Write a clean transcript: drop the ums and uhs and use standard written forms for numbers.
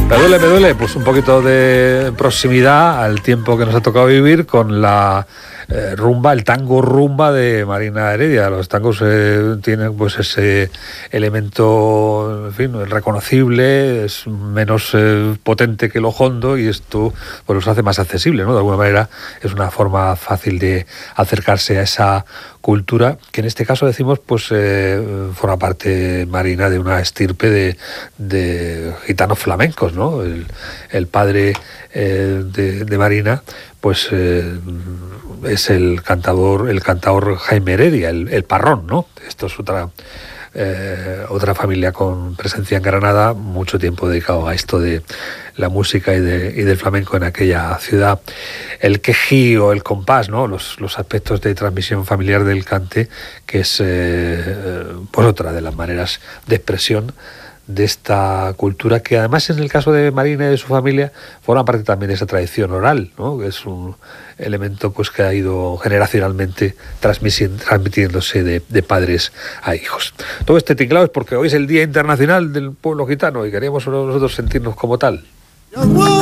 Me duele, pues un poquito de proximidad al tiempo que nos ha tocado vivir con la rumba, el tango rumba de Marina Heredia. Los tangos tienen pues ese elemento, en fin, reconocible, es menos potente que el hondo y esto pues los hace más accesible, ¿no? De alguna manera es una forma fácil de acercarse a esa cultura, que en este caso decimos pues forma parte Marina de una estirpe de gitanos flamencos, ¿no? El padre de Marina pues es el cantador Jaime Heredia, el Parrón, ¿no? Esto es otra familia con presencia en Granada, mucho tiempo dedicado a esto de la música y del flamenco en aquella ciudad. El quejí o el compás, ¿no? Los aspectos de transmisión familiar del cante, que es pues otra de las maneras de expresión de esta cultura, que además en el caso de Marina y de su familia forma parte también de esa tradición oral, ¿no? Que es un elemento pues que ha ido generacionalmente transmitiéndose de padres a hijos. Todo este tinglado es porque hoy es el Día Internacional del Pueblo Gitano y queríamos nosotros sentirnos como tal.